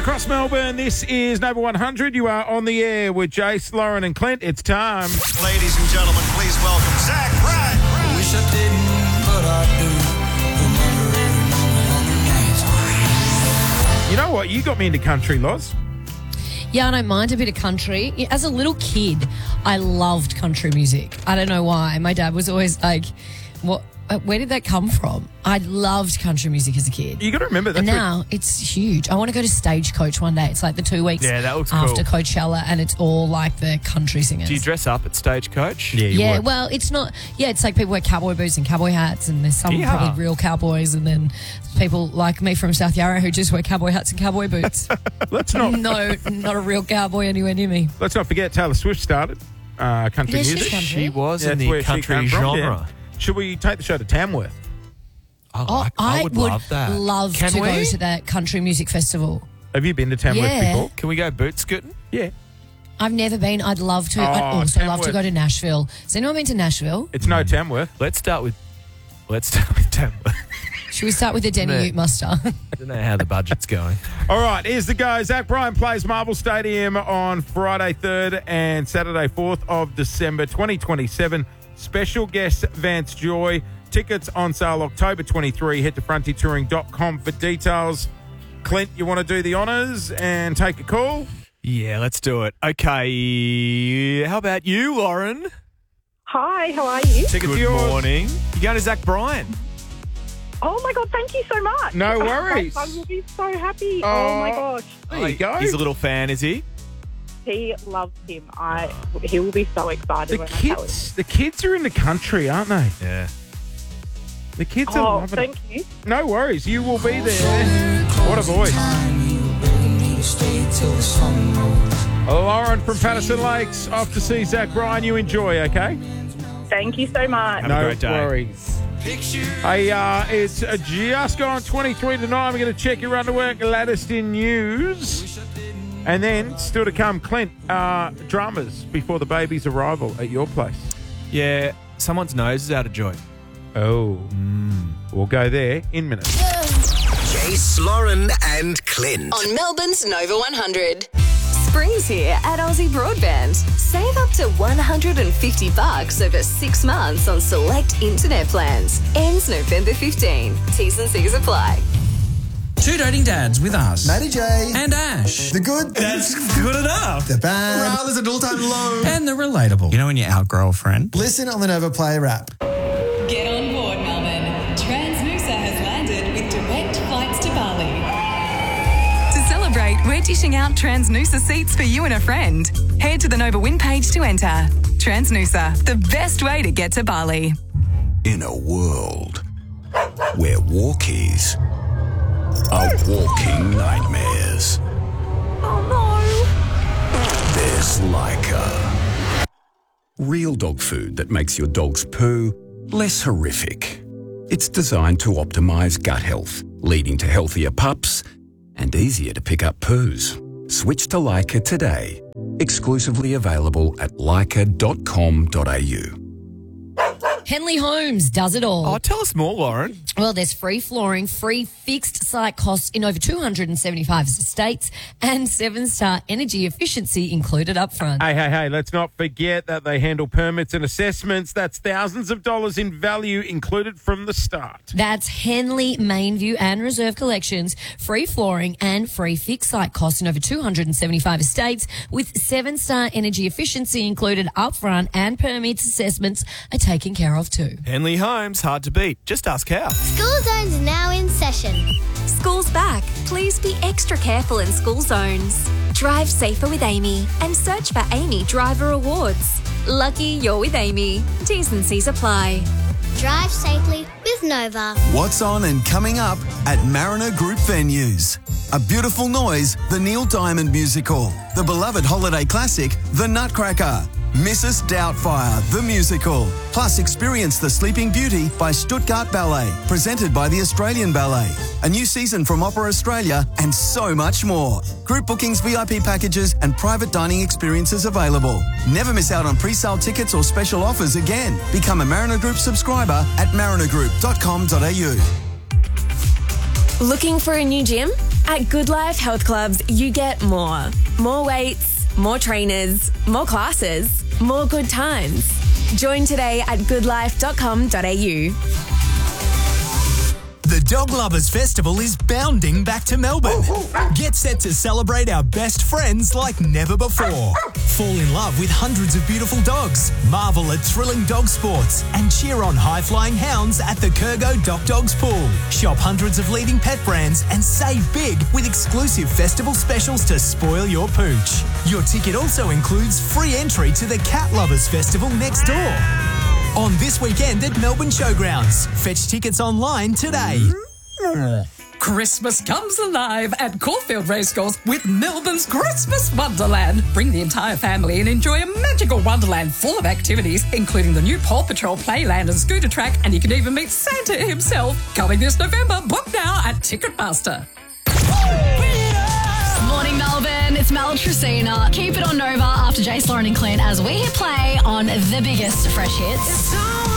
across Melbourne. This is Nova 100. You are on the air with Jace, Lauren and Clint. It's time. Ladies and gentlemen, please welcome Zach Bryan. Wish I didn't, but I do. Remember every moment on the night. You know what? You got me into country, Loz. Yeah, I don't mind a bit of country. As a little kid, I loved country music. I don't know why. My dad was always like, "What? Where did that come from?" I loved country music as a kid. You got to remember that. And now it's huge. I want to go to Stagecoach one day. It's like the 2 weeks that looks after cool. Coachella, and it's all like the country singers. Do you dress up at Stagecoach? Yeah, would. well, it's not. Yeah, it's like people wear cowboy boots and cowboy hats, and there's some Yeah. probably real cowboys, and then people like me from South Yarra who just wear cowboy hats and cowboy boots. Let's not not a real cowboy anywhere near me. let's not forget Taylor Swift started country Yeah, she's music. country. She was Yeah, in that's where the she country came from, genre. yeah. Should we take the show to Tamworth? I would love that. Love Can to we? go to that country music festival. Have you been to Tamworth Yeah. before? Can we go boot scooting? Yeah. I've never been. I'd love to. I'd Oh, also love to Tamworth. go to Nashville. Has anyone been to Nashville? It's no Tamworth. Let's start with Tamworth. Should we start with the Denny No. Ute muster? I don't know how the budget's going. All right, here's the go. Zach Bryan plays Marvel Stadium on Friday 3rd and Saturday 4th of December 2027. Special guest Vance Joy. Tickets on sale October 23. Head to frontiertouring.com for details. Clint, you want to do the honours and take a call? Yeah, let's do it. Okay, how about you, Lauren? Hi, how are you? Tickets Good yours. morning. You're going to Zach Bryan. Oh my God, thank you so much. No worries. I will be so happy. Oh my gosh. There you go. He's a little fan, is he? He loves him. He will be so excited The when I tell him. kids are in the country, aren't they? Yeah. The kids are Oh, loving it. thank you. No worries. You will be there. What a voice. Lauren from Patterson Lakes, off to see Zach Bryan. You enjoy, okay? Thank you so much. Have a great day. worries. Hey, it's just gone 23 to 9. We're going to check your underwear, latest in news. And then, still to come, Clint, dramas before the baby's arrival at your place. Yeah, someone's nose is out of joint. Oh. We'll go there in minutes. Jace, Lauren and Clint. On Melbourne's Nova 100. Spring's here at Aussie Broadband. Save up to $150 over 6 months on select internet plans. Ends November 15. T's and C's apply. Two Doting Dads with us. Matty J. And Ash. The good. That's good enough. The bad. Morale is at all-time low. And the relatable. You know when you outgrow a friend? Listen on the Nova Player app. Get on board, Melbourne. Transnusa has landed with direct flights to Bali. To celebrate, we're dishing out Transnusa seats for you and a friend. Head to the Nova Win page to enter. Transnusa, the best way to get to Bali. In a world where walkies are walking nightmares. Oh no! There's Leica. Real dog food that makes your dog's poo less horrific. It's designed to optimise gut health, leading to healthier pups and easier to pick up poos. Switch to Leica today. Exclusively available at leica.com.au. Henley Homes does it all. Oh, tell us more, Lauren. Well, there's free flooring, free fixed site costs in over 275 estates, and 7-star energy efficiency included up front. Hey, let's not forget that they handle permits and assessments. That's thousands of dollars in value included from the start. That's Henley, Mainview and Reserve collections, free flooring and free fixed site costs in over 275 estates with 7-star energy efficiency included up front, and permits assessments are taken care of too. Henley Homes, hard to beat. Just ask how. School Zones are now in session. School's back. Please be extra careful in school zones. Drive safer with Amy and search for Amy Driver Awards. Lucky you're with Amy. T's and C's apply. Drive safely with Nova. What's on and coming up at Mariner Group Venues? A Beautiful Noise, the Neil Diamond Musical. The beloved holiday classic, The Nutcracker. Mrs. Doubtfire, the musical. Plus, experience The Sleeping Beauty by Stuttgart Ballet, presented by the Australian Ballet. A new season from Opera Australia, and so much more. Group bookings, VIP packages, and private dining experiences available. Never miss out on pre-sale tickets or special offers again. Become a Mariner Group subscriber at marinergroup.com.au. Looking for a new gym? At Good Life Health Clubs, you get more. More weights, more trainers, more classes, more good times. Join today at goodlife.com.au. The Dog Lovers Festival is bounding back to Melbourne. Get set to celebrate our best friends like never before. Fall in love with hundreds of beautiful dogs, marvel at thrilling dog sports, and cheer on high-flying hounds at the Kurgo Doc Dogs Pool. Shop hundreds of leading pet brands and save big with exclusive festival specials to spoil your pooch. Your ticket also includes free entry to the Cat Lovers Festival next door. On this weekend at Melbourne Showgrounds. Fetch tickets online today. Christmas comes alive at Caulfield Racecourse with Melbourne's Christmas Wonderland. Bring the entire family and enjoy a magical wonderland full of activities, including the new Paw Patrol Playland and scooter track, and you can even meet Santa himself. Coming this November. Book now at Ticketmaster. Morning, Melbourne. It's Mel Tracina. Keep it on Nova after Jace, Lauren and Clint as we hit play on the biggest fresh hits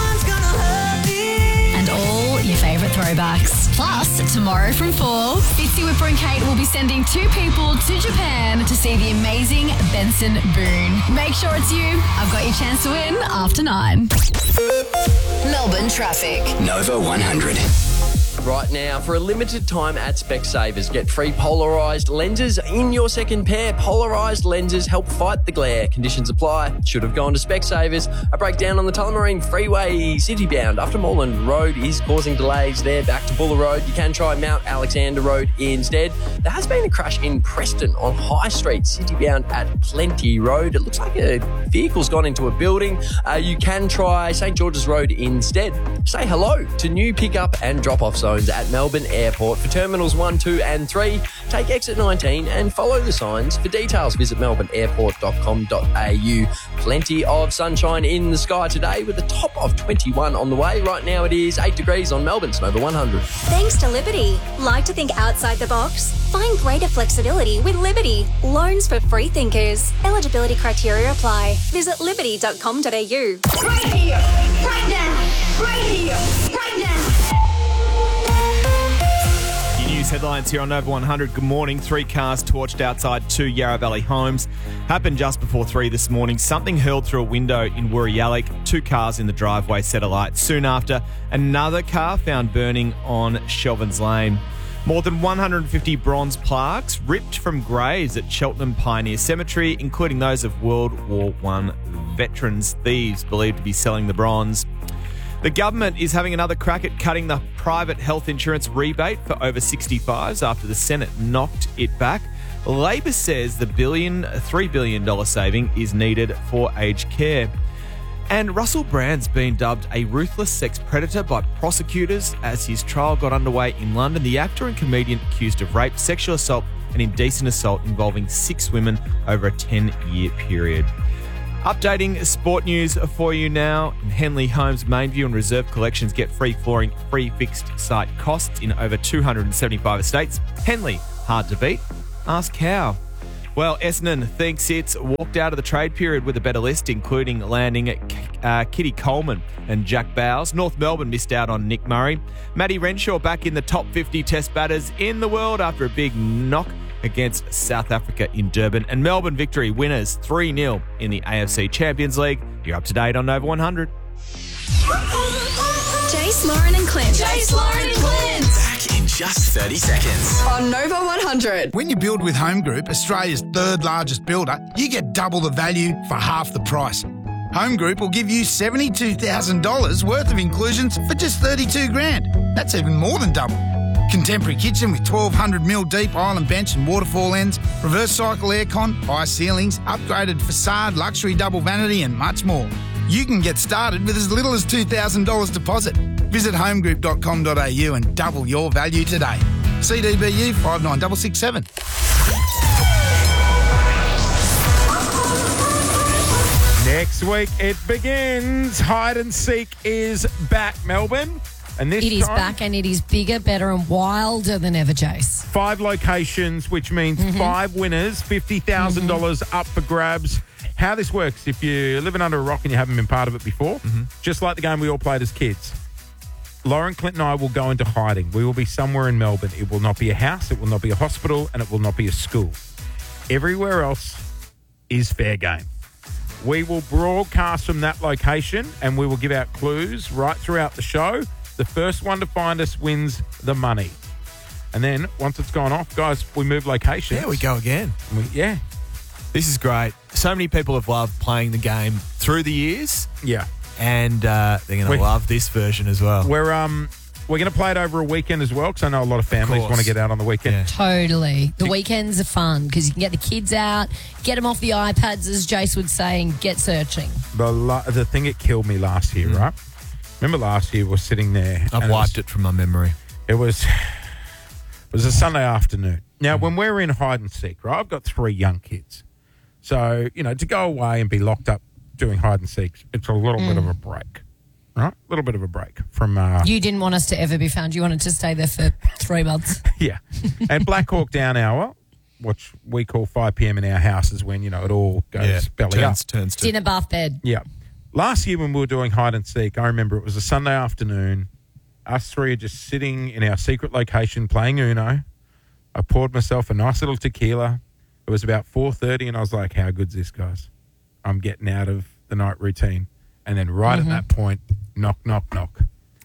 and all your favourite throwbacks. Plus, tomorrow from 4, Fitzy, Whipper and Kate will be sending 2 people to Japan to see the amazing Benson Boone. Make sure it's you. I've got your chance to win after 9. Melbourne traffic. Nova 100. Right now, for a limited time at Specsavers, get free polarised lenses in your second pair. Polarised lenses help fight the glare. Conditions apply. Should have gone to Specsavers. A breakdown on the Tullamarine Freeway citybound after Moreland Road is causing delays there back to Buller Road. You can try Mount Alexander Road instead. There has been a crash in Preston on High Street, citybound at Plenty Road. It looks like a vehicle's gone into a building. You can try St George's Road instead. Say hello to new pick-up and drop-off zones at Melbourne Airport. For Terminals 1, 2 and 3, take exit 19 and follow the signs. For details, visit melbourneairport.com.au. Plenty of sunshine in the sky today with a top of 21 on the way. Right now it is 8 degrees on Melbourne's Nova 100. Thanks to Liberty. Like to think outside the box? Find greater flexibility with Liberty. Loans for free thinkers. Eligibility criteria apply. Visit liberty.com.au. Right here, right now, right here, right now. News headlines here on Nova 100. Good morning. 3 cars torched outside 2 Yarra Valley homes. Happened just before 3 this morning. Something hurled through a window in Woorayallik. 2 cars in the driveway set alight. Soon after, another car found burning on Shelvins Lane. More than 150 bronze plaques ripped from graves at Cheltenham Pioneer Cemetery, including those of World War I veterans. Thieves believed to be selling the bronze. The government is having another crack at cutting the private health insurance rebate for over 65s after the Senate knocked it back. Labor says the $3 billion saving is needed for aged care. And Russell Brand's been dubbed a ruthless sex predator by prosecutors as his trial got underway in London. The actor and comedian accused of rape, sexual assault and indecent assault involving 6 women over a 10-year period. Updating sport news for you now. Henley Homes, Mainview and Reserve Collections get free flooring, free fixed site costs in over 275 estates. Henley, hard to beat? Ask how. Well, Essendon thinks it's walked out of the trade period with a better list, including landing Kitty Coleman and Jack Bowes. North Melbourne missed out on Nick Murray. Matty Renshaw back in the top 50 test batters in the world after a big knock against South Africa in Durban. And Melbourne victory winners 3-0 in the AFC Champions League. You're up to date on Nova 100. Jace, Lauren and Clint. Jace, Lauren and Clint. Back in just 30 seconds. On Nova 100. When you build with Home Group, Australia's 3rd largest builder, you get double the value for half the price. Home Group will give you $72,000 worth of inclusions for just $32,000. That's even more than double. Contemporary kitchen with 1,200mm deep island bench and waterfall ends, reverse cycle aircon, high ceilings, upgraded facade, luxury double vanity and much more. You can get started with as little as $2,000 deposit. Visit homegroup.com.au and double your value today. CDBU 59667. Next week it begins. Hide and Seek is back, Melbourne. And this It is time, back and it is bigger, better and wilder than ever, Jace. 5 locations, which means 5 winners, $50,000 up for grabs. How this works, if you're living under a rock and you haven't been part of it before, just like the game we all played as kids. Lauren, Clint and I will go into hiding. We will be somewhere in Melbourne. It will not be a house, it will not be a hospital, and it will not be a school. Everywhere else is fair game. We will broadcast from that location and we will give out clues right throughout the show. The first one to find us wins the money. And then once it's gone off, guys, we move locations. There we go again. Yeah. This is great. So many people have loved playing the game through the years. Yeah. And they're going to love this version as well. We're going to play it over a weekend as well because I know a lot of families want to get out on the weekend. Yeah. Totally. The weekends are fun because you can get the kids out, get them off the iPads, as Jace would say, and get searching. The thing that killed me last year, right? Remember last year we were sitting there. I've wiped it from my memory. It was a Sunday afternoon. Now, when we're in hide and seek, right, I've got 3 young kids. So, to go away and be locked up doing hide and seek, it's a little bit of a break. Right? A little bit of a break from... You didn't want us to ever be found. You wanted to stay there for 3 months. Yeah. And Black Hawk Down Hour, which we call 5 p.m. in our house, is when, it all goes belly up. Turns to Dinner, bath, bed. Yeah. Last year when we were doing hide and seek, I remember it was a Sunday afternoon. Us 3 are just sitting in our secret location playing Uno. I poured myself a nice little tequila. It was about 4:30 and I was like, how good's this, guys? I'm getting out of the night routine. And then right at that point, knock, knock, knock.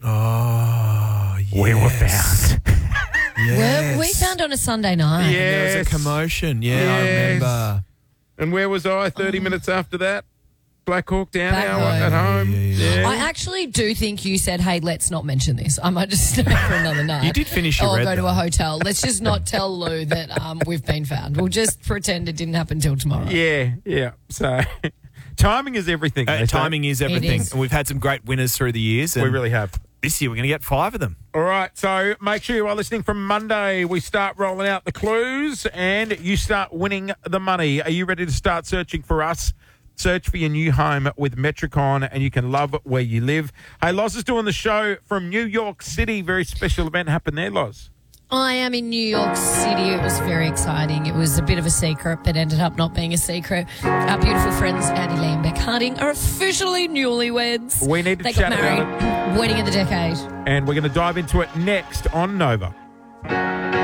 Oh, yes. We were found. Were we found on a Sunday night? Yes. There was a commotion. Yeah, I remember. And where was I 30 minutes after that? Black Hawk Down Back Hour home. at home. Yeah. I actually do think you said, hey, let's not mention this. I might just stay for another night. You did finish your Or red, go to though. a hotel. Let's just not tell Lou that we've been found. We'll just pretend it didn't happen till tomorrow. Yeah. So timing is everything. they say. Timing is everything. is. And we've had some great winners through the years. We And really have. this year we're going to get 5 of them. All right, so make sure you are listening from Monday. We start rolling out the clues and you start winning the money. Are you ready to start searching for us? Search for your new home with Metricon and you can love where you live. Hey, Loz is doing the show from New York City. Very special event happened there, Loz. I am in New York City. It was very exciting. It was a bit of a secret, but ended up not being a secret. Our beautiful friends, Andy Lee and Beck Harding, are officially newlyweds. We need to They chat got about married. Wedding of the decade. And we're going to dive into it next on Nova.